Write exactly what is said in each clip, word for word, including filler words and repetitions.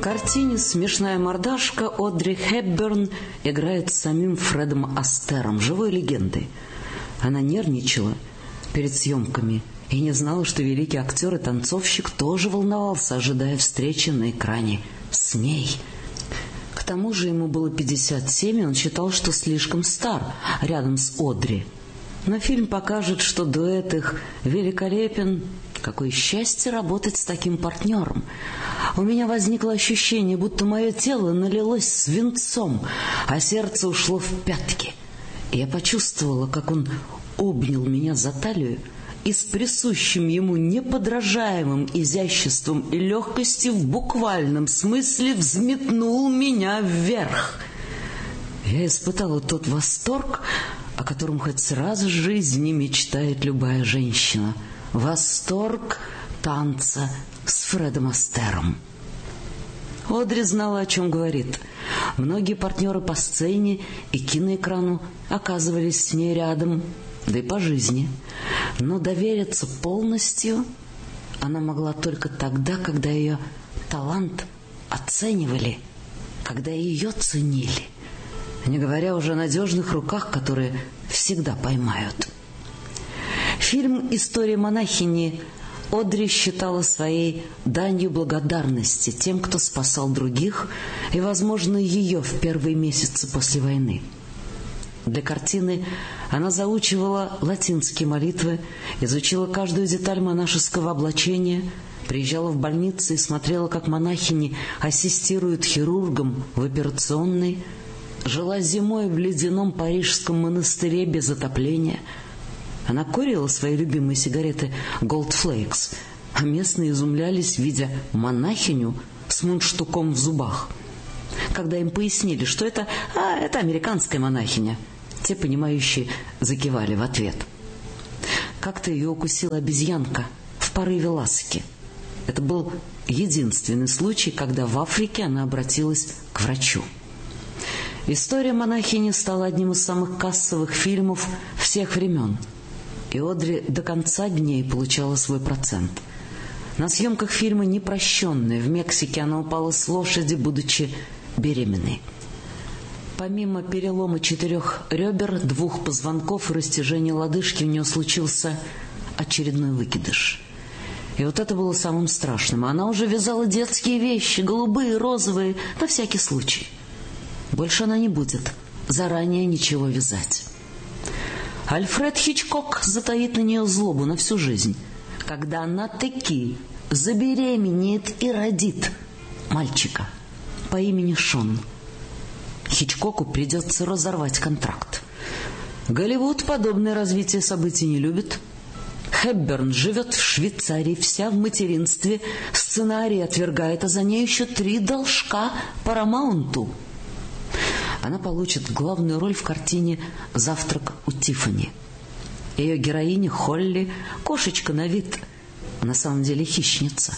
картине «Смешная мордашка» Одри Хепберн играет с самим Фредом Астером, живой легендой. Она нервничала перед съемками и не знала, что великий актер и танцовщик тоже волновался, ожидая встречи на экране с ней. К тому же ему было пятьдесят семь, и он считал, что слишком стар рядом с Одри. Но фильм покажет, что дуэт их великолепен. Какое счастье работать с таким партнером. У меня возникло ощущение, будто мое тело налилось свинцом, а сердце ушло в пятки. И я почувствовала, как он обнял меня за талию и с присущим ему неподражаемым изяществом и легкостью в буквальном смысле взметнул меня вверх. Я испытала тот восторг, о котором хоть раз в жизни мечтает любая женщина. Восторг танца с Фредом Астером. Одри знала, о чем говорит. Многие партнеры по сцене и киноэкрану оказывались с ней рядом, да и по жизни. Но довериться полностью она могла только тогда, когда ее талант оценивали, когда ее ценили, не говоря уже о надежных руках, которые всегда поймают. Фильм «История монахини» Одри считала своей данью благодарности тем, кто спасал других, и, возможно, ее в первые месяцы после войны. Для картины она заучивала латинские молитвы, изучила каждую деталь монашеского облачения, приезжала в больницы и смотрела, как монахини ассистируют хирургам в операционной, жила зимой в ледяном парижском монастыре без отопления. Она курила свои любимые сигареты Gold Flakes, а местные изумлялись, видя монахиню с мундштуком в зубах. Когда им пояснили, что это, а, это американская монахиня, те, понимающие, закивали в ответ. Как-то ее укусила обезьянка в порыве ласки. Это был единственный случай, когда в Африке она обратилась к врачу. «История монахини» стала одним из самых кассовых фильмов всех времен. И Одри до конца дней получала свой процент. На съемках фильма «Непрощенная» в Мексике она упала с лошади, будучи беременной. Помимо перелома четырех ребер, двух позвонков и растяжения лодыжки, у нее случился очередной выкидыш. И вот это было самым страшным. Она уже вязала детские вещи, голубые, розовые, на всякий случай. Больше она не будет заранее ничего вязать. Альфред Хичкок затаит на нее злобу на всю жизнь, когда она таки забеременеет и родит мальчика по имени Шон. Хичкоку придется разорвать контракт. Голливуд подобное развитие событий не любит. Хепберн живет в Швейцарии, вся в материнстве, сценарий отвергает, а за ней еще три должка Парамаунту. Она получит главную роль в картине «Завтрак у Тиффани». Ее героиня Холли – кошечка на вид, а на самом деле хищница.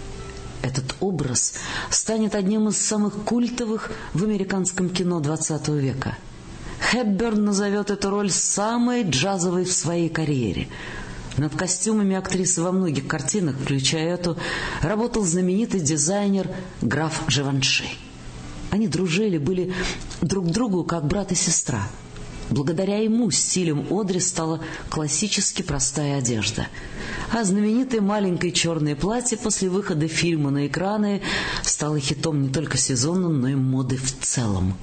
Этот образ станет одним из самых культовых в американском кино двадцатого века. Хепберн назовет эту роль самой джазовой в своей карьере. Над костюмами актрисы во многих картинах, включая эту, работал знаменитый дизайнер граф Живанши. Они дружили, были друг другу как брат и сестра. Благодаря ему стилем Одри стала классически простая одежда. А знаменитое маленькое черное платье после выхода фильма на экраны стало хитом не только сезонным, но и моды в целом.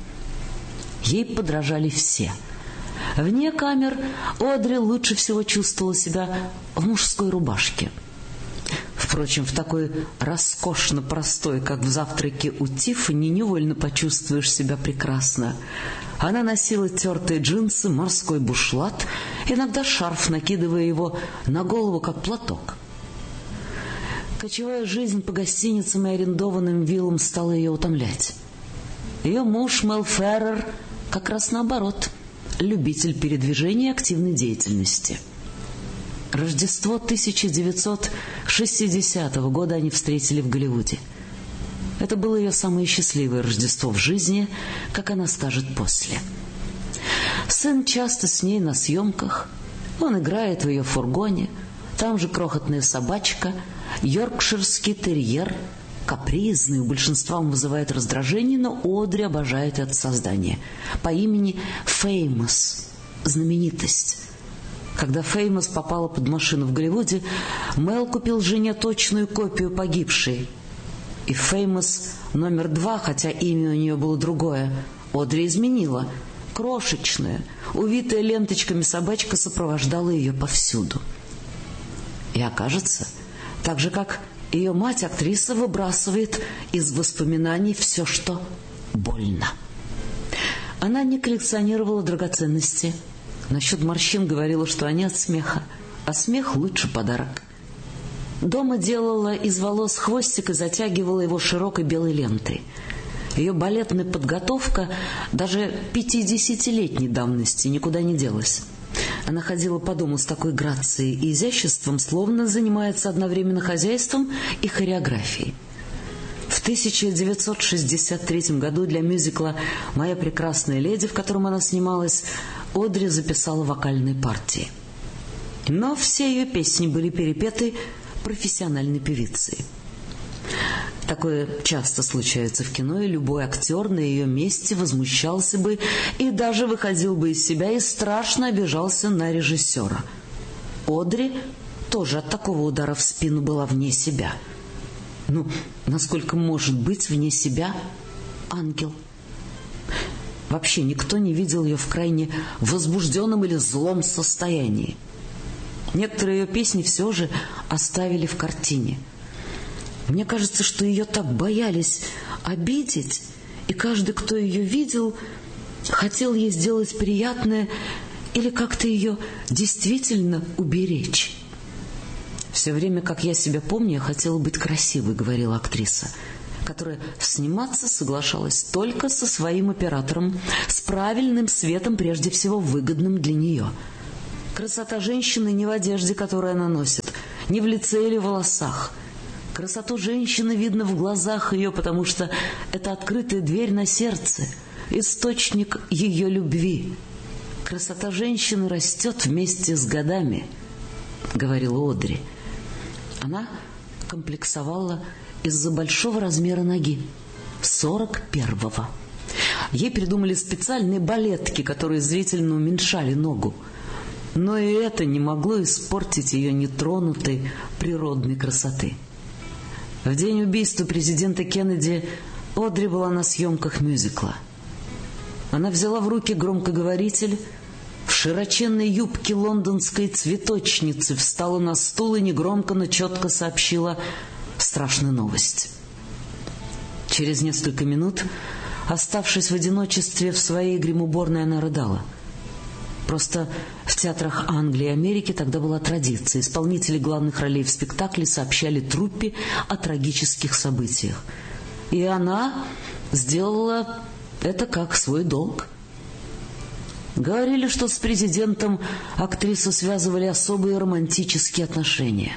Ей подражали все. Вне камер Одри лучше всего чувствовала себя в мужской рубашке. Впрочем, в такой роскошно простой, как в «Завтраке у Тиффани», невольно почувствуешь себя прекрасно. Она носила тертые джинсы, морской бушлат, иногда шарф, накидывая его на голову, как платок. Кочевая жизнь по гостиницам и арендованным виллам стала ее утомлять. Ее муж Мел Феррер как раз наоборот, любитель передвижения и активной деятельности. Рождество тысяча девятьсот шестидесятого года они встретили в Голливуде. Это было ее самое счастливое Рождество в жизни, как она скажет после. Сын часто с ней на съемках. Он играет в ее фургоне. Там же крохотная собачка, йоркширский терьер, капризный, у большинства он вызывает раздражение, но Одри обожает это создание по имени Феймос, знаменитость. Когда Феймос попала под машину в Голливуде, Мел купил жене точную копию погибшей. И Феймос номер два, хотя имя у нее было другое, Одри изменила. Крошечная, увитая ленточками собачка сопровождала ее повсюду. И окажется, так же, как ее мать, актриса выбрасывает из воспоминаний все, что больно. Она не коллекционировала драгоценности. Насчет морщин говорила, что они от смеха, а смех лучше подарок. Дома делала из волос хвостик и затягивала его широкой белой лентой. Ее балетная подготовка даже пятидесятилетней давности никуда не делась. Она ходила по дому с такой грацией и изяществом, словно занимается одновременно хозяйством и хореографией. В тысяча девятьсот шестьдесят третьем году для мюзикла «Моя прекрасная леди», в котором она снималась, Одри записала вокальные партии. Но все ее песни были перепеты профессиональной певицей. Такое часто случается в кино, и любой актер на ее месте возмущался бы и даже выходил бы из себя и страшно обижался на режиссера. Одри тоже от такого удара в спину была вне себя. Ну, насколько может быть вне себя ангел? Вообще никто не видел ее в крайне возбужденном или злом состоянии. Некоторые ее песни все же оставили в картине. Мне кажется, что ее так боялись обидеть, и каждый, кто ее видел, хотел ей сделать приятное или как-то ее действительно уберечь. «Все время, как я себя помню, я хотела быть красивой», — говорила актриса, которая сниматься соглашалась только со своим оператором, с правильным светом, прежде всего выгодным для нее. Красота женщины не в одежде, которую она носит, не в лице или волосах. Красоту женщины видно в глазах ее, потому что это открытая дверь на сердце, источник ее любви. Красота женщины растет вместе с годами, говорила Одри. Она комплексовала из-за большого размера ноги, сорок первого. Ей придумали специальные балетки, которые зрительно уменьшали ногу. Но и это не могло испортить ее нетронутой природной красоты. В день убийства президента Кеннеди Одри была на съемках мюзикла. Она взяла в руки громкоговоритель, в широченной юбке лондонской цветочницы встала на стул и негромко, но четко сообщила страшную новость. Через несколько минут, оставшись в одиночестве в своей гримуборной, она рыдала. Просто в театрах Англии и Америки тогда была традиция. Исполнители главных ролей в спектакле сообщали труппе о трагических событиях. И она сделала это как свой долг. Говорили, что с президентом актрису связывали особые романтические отношения.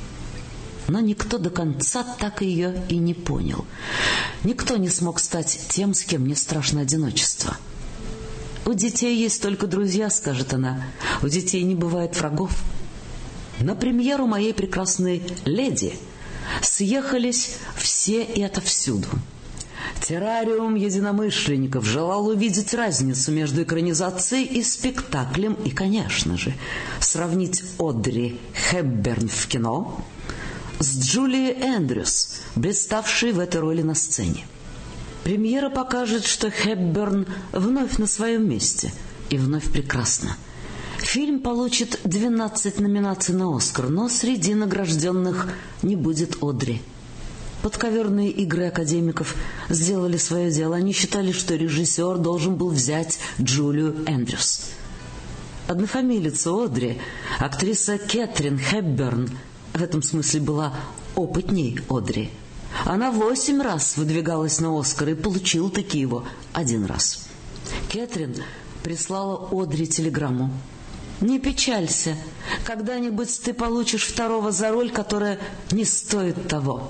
Но никто до конца так ее и не понял. Никто не смог стать тем, с кем не страшно одиночество. «У детей есть только друзья», — скажет она. «У детей не бывает врагов». На премьеру «Моей прекрасной леди» съехались все и отовсюду. Террариум единомышленников желал увидеть разницу между экранизацией и спектаклем и, конечно же, сравнить Одри Хепберн в кино с Джулией Эндрюс, блиставшей в этой роли на сцене. Премьера покажет, что Хепберн вновь на своем месте и вновь прекрасна. Фильм получит двенадцать номинаций на «Оскар», но среди награжденных не будет Одри. Подковерные игры академиков сделали свое дело. Они считали, что режиссер должен был взять Джулию Эндрюс. Однофамилица Одри, актриса Кэтрин Хепберн, в этом смысле была опытней Одри. Она восемь раз выдвигалась на «Оскар» и получила таки его один раз. Кэтрин прислала Одри телеграмму. «Не печалься, когда-нибудь ты получишь второго за роль, которая не стоит того».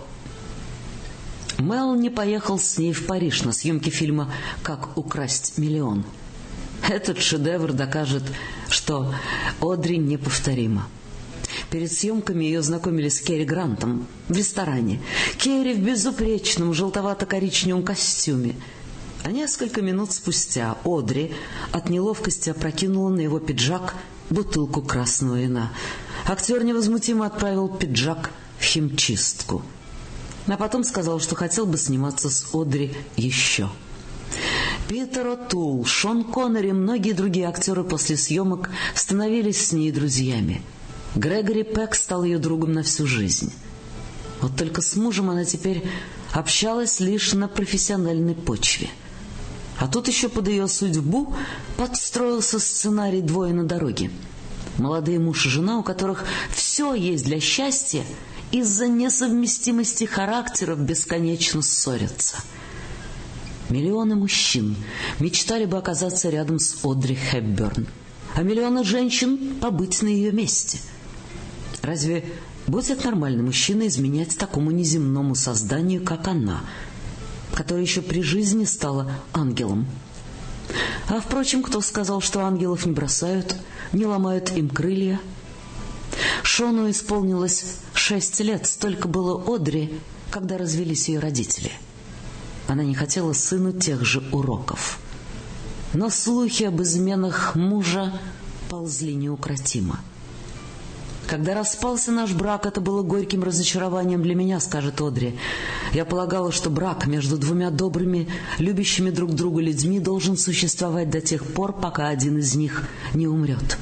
Мел не поехал с ней в Париж на съемки фильма «Как украсть миллион». Этот шедевр докажет, что Одри неповторима. Перед съемками ее знакомили с Керри Грантом в ресторане. Керри в безупречном желтовато-коричневом костюме. А несколько минут спустя Одри от неловкости опрокинула на его пиджак бутылку красного вина. Актер невозмутимо отправил пиджак в химчистку. А потом сказал, что хотел бы сниматься с Одри еще. Питер О'Тул, Шон Коннери и многие другие актеры после съемок становились с ней друзьями. Грегори Пек стал ее другом на всю жизнь. Вот только с мужем она теперь общалась лишь на профессиональной почве. А тут еще под ее судьбу подстроился сценарий «Двое на дороге». Молодые муж и жена, у которых все есть для счастья, из-за несовместимости характеров бесконечно ссорятся. Миллионы мужчин мечтали бы оказаться рядом с Одри Хепберн, а миллионы женщин побыть на ее месте. Разве будет нормальный мужчина изменять такому неземному созданию, как она, которая еще при жизни стала ангелом? А, впрочем, кто сказал, что ангелов не бросают, не ломают им крылья? Шону исполнилось шесть лет, столько было Одри, когда развелись ее родители. Она не хотела сыну тех же уроков. Но слухи об изменах мужа ползли неукротимо. «Когда распался наш брак, это было горьким разочарованием для меня», — скажет Одри. «Я полагала, что брак между двумя добрыми, любящими друг друга людьми должен существовать до тех пор, пока один из них не умрет».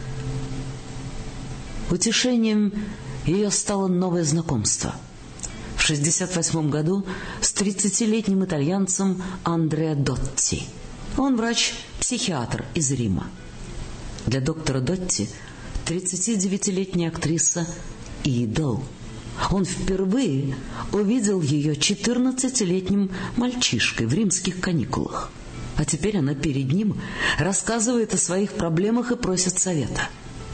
Утешением ее стало новое знакомство. В шестьдесят восьмом году с тридцатилетним итальянцем Андреа Дотти. Он врач-психиатр из Рима. Для доктора Дотти тридцатидевятилетняя актриса – идол. Он впервые увидел ее четырнадцатилетним мальчишкой в римских каникулах. А теперь она перед ним рассказывает о своих проблемах и просит совета.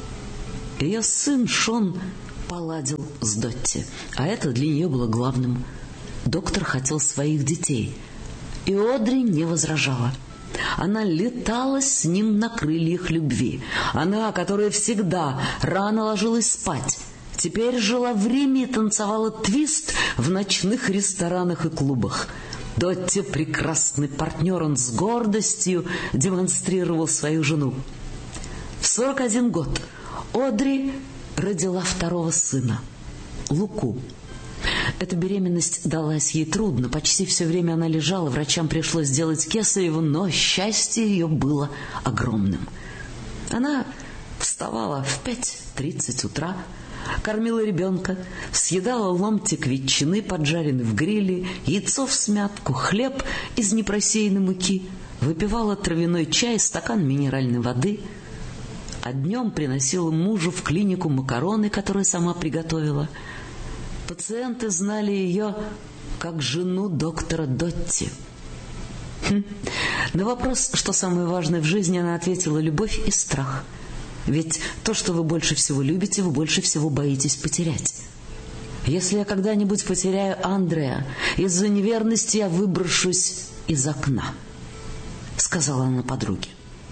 Ее сын Шон поладил с Дотти, а это для нее было главным. Доктор хотел своих детей, и Одри не возражала. Она летала с ним на крыльях любви. Она, которая всегда рано ложилась спать, теперь жила в Риме и танцевала твист в ночных ресторанах и клубах. Дотти — прекрасный партнер, он с гордостью демонстрировал свою жену. В сорок один год Одри родила второго сына, Луку. Эта беременность далась ей трудно. Почти все время она лежала, врачам пришлось сделать кесарево, но счастье ее было огромным. Она вставала в пять тридцать утра, кормила ребенка, съедала ломтик ветчины, поджаренный в гриле, яйцо всмятку, хлеб из непросеянной муки, выпивала травяной чай, стакан минеральной воды, а днем приносила мужу в клинику макароны, которые сама приготовила. Пациенты знали ее как жену доктора Дотти. Хм. На вопрос, что самое важное в жизни, она ответила: любовь и страх. Ведь то, что вы больше всего любите, вы больше всего боитесь потерять. Если я когда-нибудь потеряю Андреа, из-за неверности я выброшусь из окна, сказала она подруге.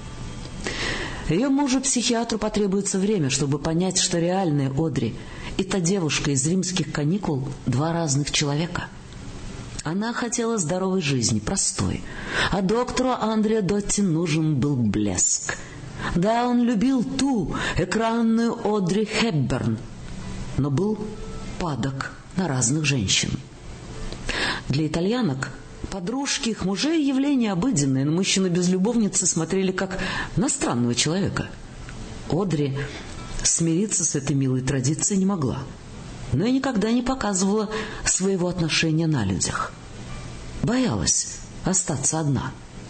Ее мужу-психиатру потребуется время, чтобы понять, что реальная Одри и та девушка из римских каникул – два разных человека. Она хотела здоровой жизни, простой, а доктору Андреа Дотти нужен был блеск. Да, он любил ту экранную Одри Хепберн, но был падок на разных женщин. Для итальянок подружки их мужей явление обыденное, но мужчины без любовницы смотрели как на странного человека. Одри смириться с этой милой традицией не могла, но и никогда не показывала своего отношения на людях. Боялась остаться одна.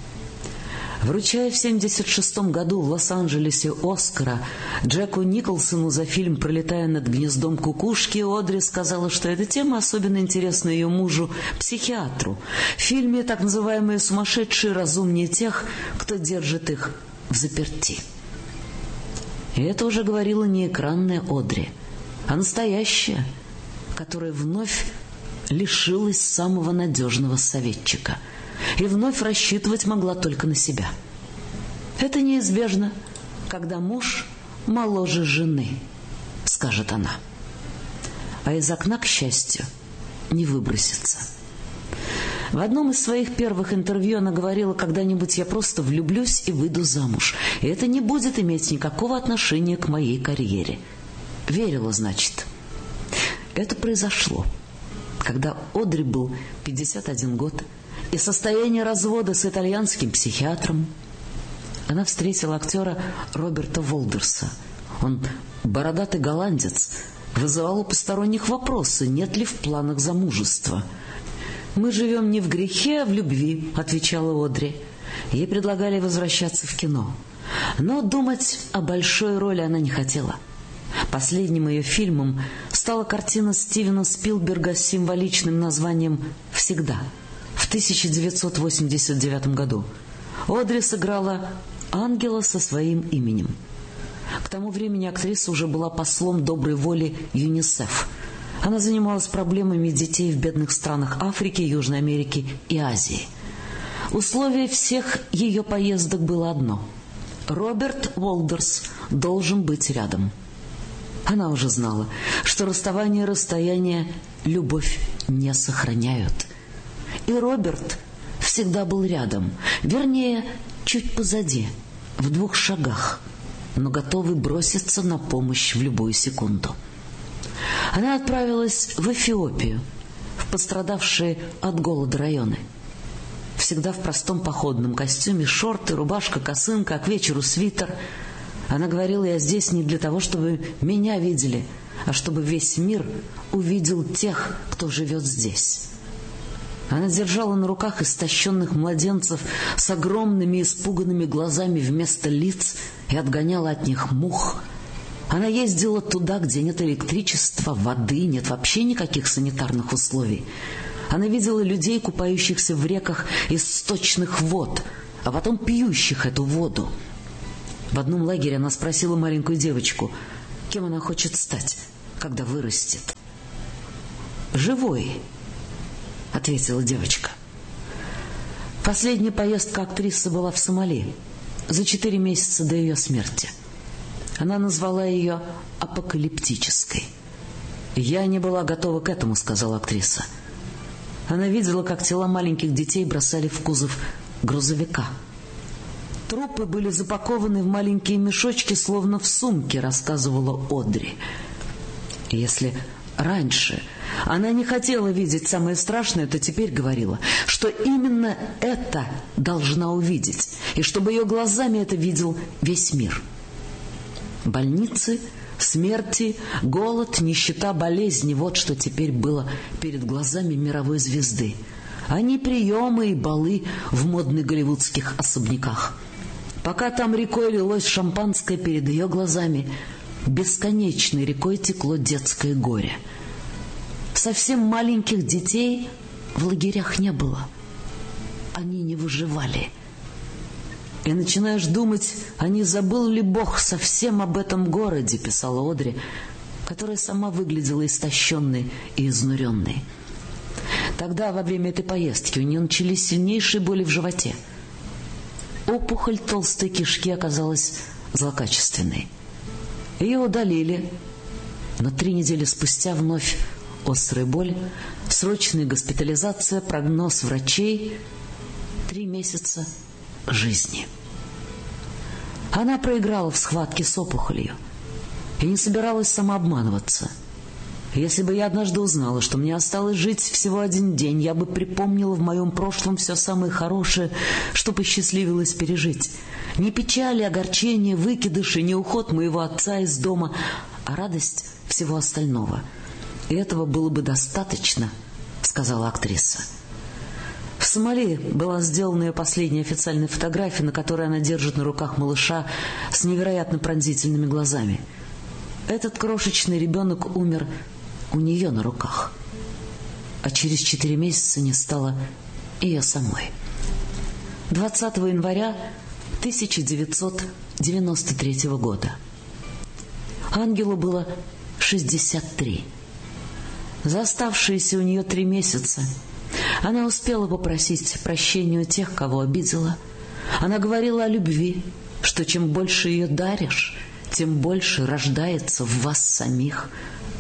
Вручая в семьдесят шестом году в Лос-Анджелесе Оскара Джеку Николсону за фильм «Пролетая над гнездом кукушки», Одри сказала, что эта тема особенно интересна ее мужу, психиатру. В фильме так называемые сумасшедшие разумнее тех, кто держит их в заперти. И это уже говорила не экранная Одри, а настоящая, которая вновь лишилась самого надежного советчика и вновь рассчитывать могла только на себя. Это неизбежно, когда муж моложе жены, скажет она. а из окна, к счастью, не выбросится. В одном из своих первых интервью она говорила: «Когда-нибудь я просто влюблюсь и выйду замуж, и это не будет иметь никакого отношения к моей карьере». Верила, значит. Это произошло, когда Одри был пятьдесят один год, и состояние развода с итальянским психиатром. Она встретила актера Роберта Волдерса. Он, бородатый голландец, вызывал у посторонних вопросы, нет ли в планах замужества. «Мы живем не в грехе, а в любви», — отвечала Одри. Ей предлагали возвращаться в кино, но думать о большой роли она не хотела. Последним ее фильмом стала картина Стивена Спилберга с символичным названием «Всегда» в тысяча девятьсот восемьдесят девятом году. Одри сыграла ангела со своим именем. К тому времени актриса уже была послом доброй воли ЮНИСЕФ. Она занималась проблемами детей в бедных странах Африки, Южной Америки и Азии. Условие всех ее поездок было одно: Роберт Волдерс должен быть рядом. Она уже знала, что расставание и расстояние любовь не сохраняют. И Роберт всегда был рядом, вернее, чуть позади, в двух шагах, но готовый броситься на помощь в любую секунду. Она отправилась в Эфиопию, в пострадавшие от голода районы. Всегда в простом походном костюме, шорты, рубашка, косынка, а к вечеру свитер. Она говорила: «Я здесь не для того, чтобы меня видели, а чтобы весь мир увидел тех, кто живет здесь». Она держала на руках истощенных младенцев с огромными испуганными глазами вместо лиц и отгоняла от них мух. Она ездила туда, где нет электричества, воды, нет вообще никаких санитарных условий. Она видела людей, купающихся в реках из сточных вод, а потом пьющих эту воду. В одном лагере она спросила маленькую девочку, кем она хочет стать, когда вырастет. «Живой», — ответила девочка. Последняя поездка актрисы была в Сомали, за четыре месяца до ее смерти. Она назвала ее апокалиптической. «Я не была готова к этому», — сказала актриса. Она видела, как тела маленьких детей бросали в кузов грузовика. «Трупы были запакованы в маленькие мешочки, словно в сумке», — рассказывала Одри. Если раньше она не хотела видеть самое страшное, то теперь говорила, что именно это должна увидеть, и чтобы ее глазами это видел весь мир. Больницы, смерти, голод, нищета, болезни — вот что теперь было перед глазами мировой звезды, а не приемы и балы в модных голливудских особняках. Пока там рекой лилось шампанское, перед ее глазами бесконечной рекой текло детское горе. Совсем маленьких детей в лагерях не было. Они не выживали. И начинаешь думать, а не забыл ли Бог совсем об этом городе, писала Одри, которая сама выглядела истощенной и изнуренной. Тогда, во время этой поездки, у нее начались сильнейшие боли в животе. Опухоль толстой кишки оказалась злокачественной. Ее удалили, но три недели спустя вновь острая боль, срочная госпитализация, прогноз врачей — три месяца жизни. Она проиграла в схватке с опухолью и не собиралась самообманываться. Если бы я однажды узнала, что мне осталось жить всего один день, я бы припомнила в моем прошлом все самое хорошее, что посчастливилось пережить. Не печали, огорчение, выкидыши, не уход моего отца из дома, а радость всего остального. И этого было бы достаточно, сказала актриса. В Сомали была сделана ее последняя официальная фотография, на которой она держит на руках малыша с невероятно пронзительными глазами. Этот крошечный ребенок умер у нее на руках, а через четыре месяца не стало ее самой. двадцатого января тысяча девятьсот девяносто третьего года. Ангелу было шестьдесят три. За оставшиеся у нее три месяца она успела попросить прощения у тех, кого обидела. Она говорила о любви, что чем больше ее даришь, тем больше рождается в вас самих.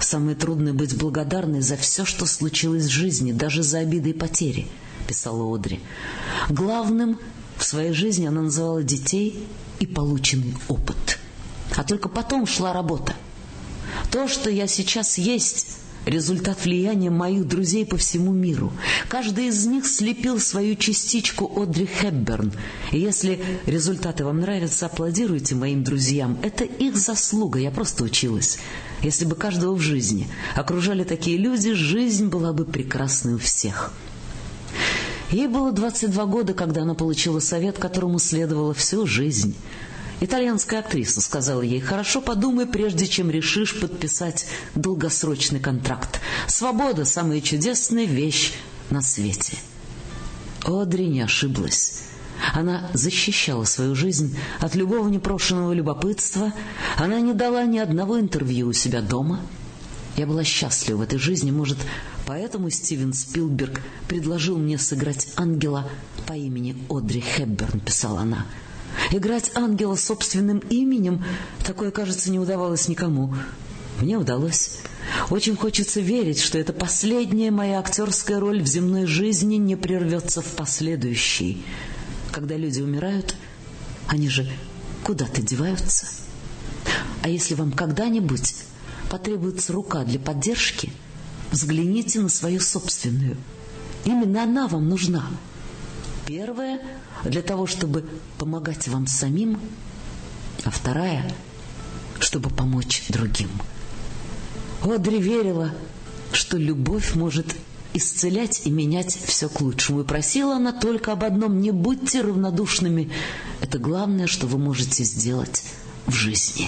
Самое трудное — быть благодарной за все, что случилось в жизни, даже за обиды и потери, писала Одри. Главным в своей жизни она называла детей и полученный опыт. А только потом шла работа. То, что я сейчас есть, результат влияния моих друзей по всему миру. Каждый из них слепил свою частичку Одри Хепберн. И если результаты вам нравятся, аплодируйте моим друзьям. Это их заслуга, я просто училась. Если бы каждого в жизни окружали такие люди, жизнь была бы прекрасной у всех. Ей было двадцать два года, когда она получила совет, которому следовала всю жизнь. Итальянская актриса сказала ей: «Хорошо подумай, прежде чем решишь подписать долгосрочный контракт. Свобода – самая чудесная вещь на свете». Одри не ошиблась. Она защищала свою жизнь от любого непрошенного любопытства. Она не дала ни одного интервью у себя дома. Я была счастлива в этой жизни, может, поэтому Стивен Спилберг предложил мне сыграть ангела по имени Одри Хепберн, писала она. Играть ангела собственным именем — такое, кажется, не удавалось никому. Мне удалось. Очень хочется верить, что эта последняя моя актерская роль в земной жизни не прервется в последующей. Когда люди умирают, они же куда-то деваются. А если вам когда-нибудь потребуется рука для поддержки, взгляните на свою собственную. Именно она вам нужна. Первая — для того, чтобы помогать вам самим, а вторая — чтобы помочь другим. Одри верила, что любовь может исцелять и менять все к лучшему. И просила она только об одном: не будьте равнодушными. Это главное, что вы можете сделать в жизни.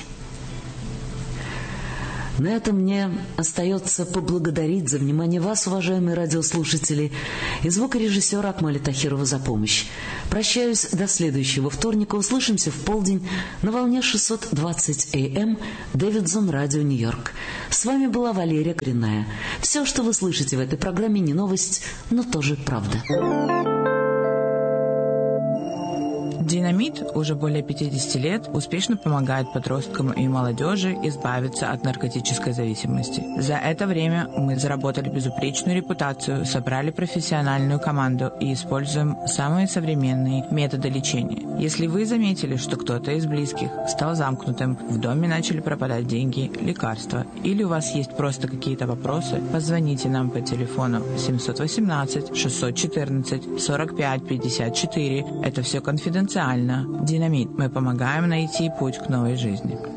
На этом мне остается поблагодарить за внимание вас, уважаемые радиослушатели, и звукорежиссера Акмаля Тахирова за помощь. Прощаюсь до следующего вторника. Услышимся в полдень на волне шестьсот двадцать эй эм Дэвидсон Радио Нью-Йорк. С вами была Валерия Коренная. Все, что вы слышите в этой программе, не новость, но тоже правда. Динамит уже более пятидесяти лет успешно помогает подросткам и молодежи избавиться от наркотической зависимости. За это время мы заработали безупречную репутацию, собрали профессиональную команду и используем самые современные методы лечения. Если вы заметили, что кто-то из близких стал замкнутым, в доме начали пропадать деньги, лекарства, или у вас есть просто какие-то вопросы, позвоните нам по телефону семь один восемь шесть один четыре сорок пять пятьдесят четыре. Это все конфиденциально. Динамит. Мы помогаем найти путь к новой жизни.